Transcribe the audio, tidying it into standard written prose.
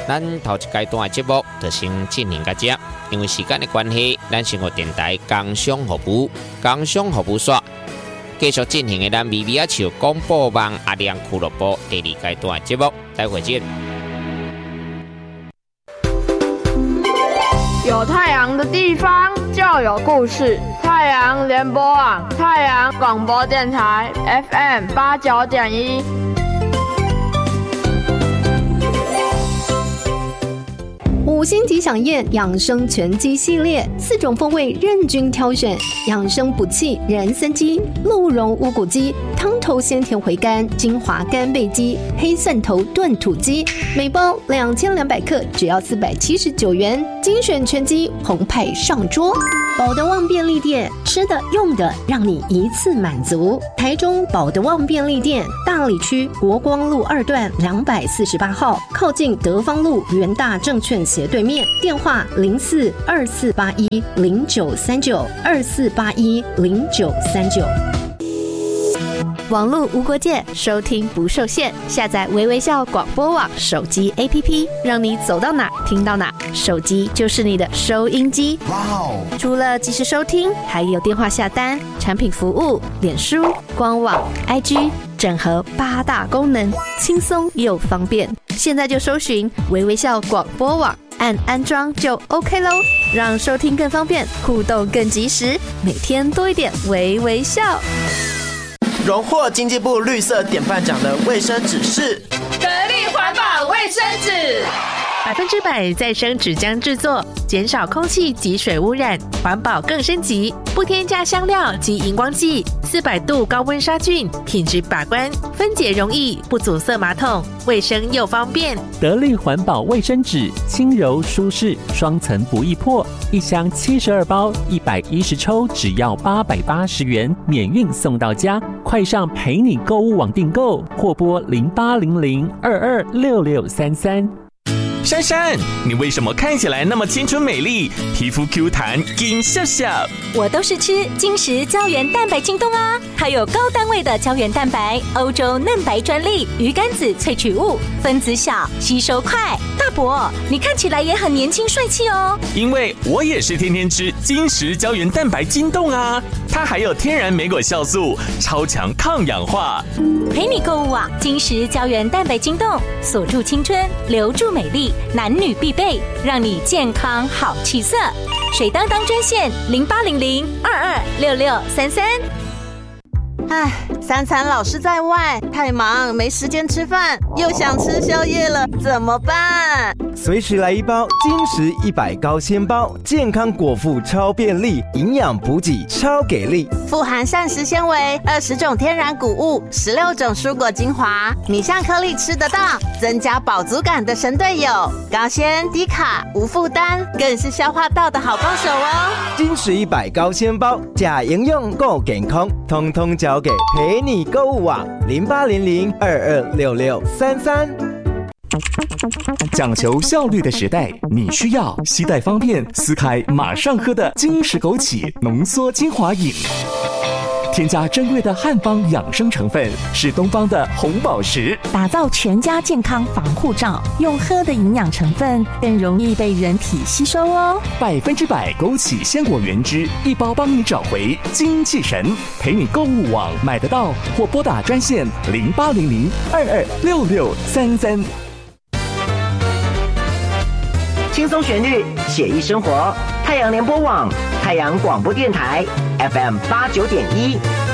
咱头一阶段的节目就先进行到这，因为时间的关系，咱生活电台工商服务线继续进行的咱微微笑广播网阿亮俱乐部第2阶段的节目，待会见。 有太阳的地方就有故事。太阳联播网，太阳广播电台 FM89.1。 5星级饗宴养生全鸡系列，4种风味任君挑选，养生补气人参鸡、鹿茸乌骨鸡、汤头鲜甜回甘精华干贝鸡、黑蒜头炖土鸡，每包2200克，只要479元，精选全鸡澎湃上桌。保德旺便利店，吃的用的让你一次满足。台中保德旺便利店，大里区国光路2段248号，靠近德芳路元大证券斜对面，电话042481093924810939。 网络无国界，收听不受限。下载微微笑广播网手机 APP， 让你走到哪听到哪，手机就是你的收音机。哇哦！除了即时收听，还有电话下单、产品服务、脸书、官网、IG， 整合8大功能，轻松又方便。现在就搜寻微微笑广播网，按安装就 OK 咯，让收听更方便，互动更及时，每天多一点微微笑。 荣获经济部绿色典范奖的卫生纸是得力环保卫生纸 ，100%再生纸浆制作，减少空气及水污染，环保更升级，不添加香料及荧光剂，400度高温杀菌，品质把关，分解容易，不阻塞马桶，卫生又方便。 得力环保卫生纸，轻柔舒适，双层不易破，一箱72包，110抽，只要880元，免运送到家。快上陪你购物网订购，或拨0800226633。 珊珊，你为什么看起来那么青春美丽，皮肤 Q 弹，金笑笑？ 我都是吃金石胶原蛋白晶冻啊，它有高单位的胶原蛋白，欧洲嫩白专利，鱼肝子萃取物，分子小，吸收快。大伯，你看起来也很年轻帅气哦。 因为我也是天天吃金石胶原蛋白晶冻啊，它还有天然莓果酵素，超强抗氧化。 陪你购物网，金石胶原蛋白晶冻，锁住青春，留住美丽。男女必备，让你健康好气色。水当当专线0800226633。 唉，3餐老是在外，太忙没时间吃饭，又想吃宵夜了，怎么办？ 随时来一包金石100高纤包，健康果腹超便利，营养补给超给力， 富含膳食纤维，20种天然谷物，16种蔬果精华，你像颗粒吃得到，增加饱足感的神队友，高纤低卡无负担，更是消化道的好帮手哦。 金石100高纤包，假营养够健康，通通交给陪你购物网0800226633。 讲求效率的时代，你需要携带方便、撕开马上喝的金石枸杞浓缩精华饮。添加珍贵的汉方养生成分，是东方的红宝石， 打造全家健康防护罩。用喝的营养成分更容易被人体吸收哦。 100%枸杞鲜果原汁，一包帮你找回精气神。陪你购物网买得到，或拨打专线0800226633。 轻松旋律，写意生活。太阳联播网，太阳广播电台 FM89.1。